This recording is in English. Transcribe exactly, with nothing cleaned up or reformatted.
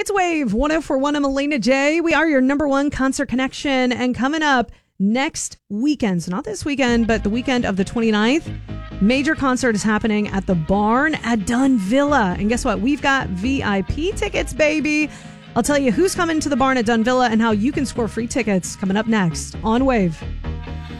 It's Wave one oh four point one. I'm Elena J. We are your number one concert connection. And coming up next weekend, so not this weekend, but the weekend of the twenty-ninth, major concert is happening at the Barn at Dunn Villa. And guess what? We've got V I P tickets, baby. I'll tell you who's coming to the Barn at Dunn Villa and how you can score free tickets coming up next on Wave.